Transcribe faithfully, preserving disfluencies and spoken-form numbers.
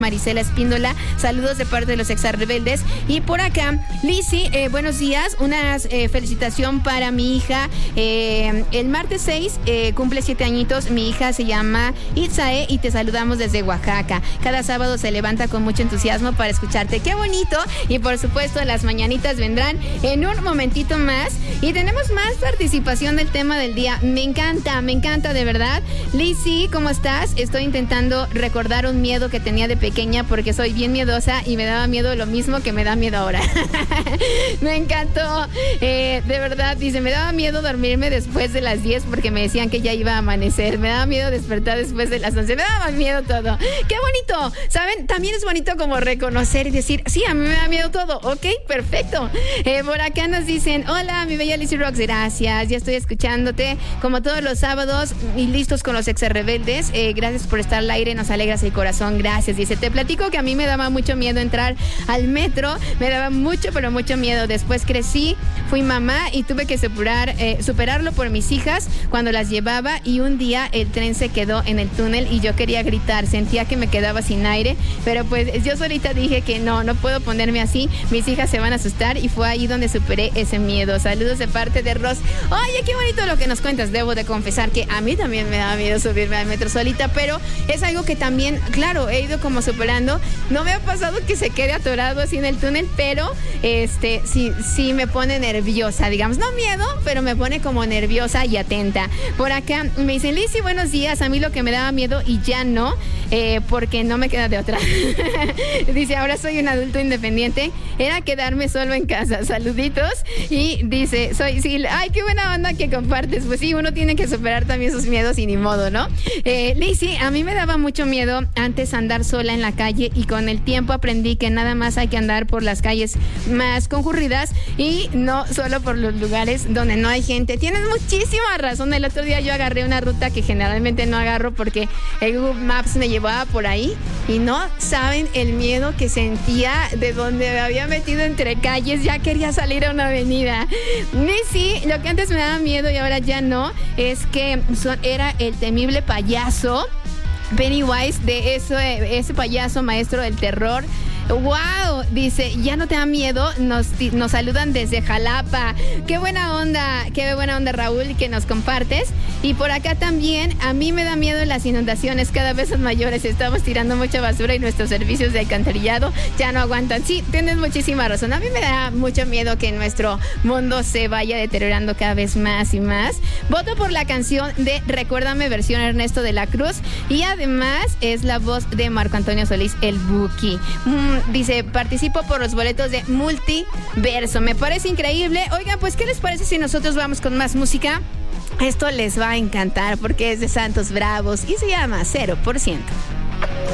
Marisela Espíndola, saludos de parte de los Exarrebeldes. Y por acá, Lizzy, eh, buenos días, una eh, felicitación para mi hija. Eh, el martes seis eh, cumple siete añitos, mi hija se llama Itzae y te saludamos desde Oaxaca. Cada sábado se levanta con mucho entusiasmo para escucharte. ¡Qué bonito! Y por supuesto, las mañanitas vendrán en un momentito más. Y tenemos más participación del tema del día. Me encanta, me encanta de verdad. Lizzy, ¿cómo estás? Estoy intentando recordar un miedo que tenía de pequeña porque soy bien miedosa y me daba miedo lo mismo que me da miedo ahora. Me encantó. Eh, de verdad, dice, me daba miedo dormirme después de las diez porque me decían que ya iba a amanecer. Me daba miedo despertar después de las once. Me daba miedo todo. ¡Qué bonito! ¿Saben? También es bonito como reconocer y decir, sí, a mí me da miedo todo. Ok, perfecto. Eh, por acá nos dicen, hola, mi bella Lizzy Rocks, gracias. Ya estoy escuchándote como todos los sábados y listos con los Exarrebeldes. Eh, gracias por estar al aire, nos alegras el corazón. Gracias. Dice, te platico que a mí me daba mucho miedo entrar al metro. Me daba mucho, pero mucho miedo. Después crecí, fui mamá y tuve que superar, eh, superarlo por mis hijas cuando las llevaba y un día el tren se quedó en el túnel y yo quería gritar. Sentía que me quedaba sin aire, pero pues yo solita dije que no, no puedo ponerme así. Mis hijas se van a asustar y fue ahí donde superé ese miedo. Saludos de parte de Ross. Oye, qué bonito lo que nos cuentas. Debo de confesar que a mí también me daba miedo subirme al metro solita, pero es algo que también, claro, he ido como superando. No me ha pasado que se quede atorado así en el túnel, pero este sí, sí me pone nerviosa, digamos, no miedo, pero me pone como nerviosa y atenta. Por acá me dicen, Lizzy, buenos días. A mí lo que me daba miedo y ya no, eh, porque no me queda de otra. Dice, ahora soy un adulto independiente, era quedarme solo en casa. Saluditos. Y dice, soy, sí, ay, qué buena onda que compartes. Pues sí, uno tiene que superar también sus miedos y ni modo, ¿no? Eh, Lizzy, a mí me daba mucho miedo antes andar sola en la calle y con el tiempo aprendí que nada más hay que andar por las calles más concurridas y no solo por los lugares donde no hay gente. Tienes muchísima razón. El otro día yo agarré una ruta que generalmente no agarro porque el Google Maps me llevaba por ahí y no saben el miedo que sentía de donde me había metido entre calles. Ya quería salir a una avenida. Lizzy, lo que antes me daba miedo y ahora ya no, es que son, era el temible payaso Pennywise, de eso, ese payaso maestro del terror. ¡Wow! Dice, ya no te da miedo, nos, nos saludan desde Jalapa. ¡Qué buena onda! ¡Qué buena onda, Raúl, que nos compartes! Y por acá también, a mí me da miedo las inundaciones, cada vez son mayores, estamos tirando mucha basura y nuestros servicios de alcantarillado ya no aguantan. Sí, tienes muchísima razón, a mí me da mucho miedo que nuestro mundo se vaya deteriorando cada vez más y más. Voto por la canción de Recuérdame, versión Ernesto de la Cruz, y además es la voz de Marco Antonio Solís, el Buki. Mm, Dice, participo por los boletos de Multiverso. Me parece increíble. Oigan, pues, ¿qué les parece si nosotros vamos con más música? Esto les va a encantar porque es de Santos Bravos y se llama cero por ciento.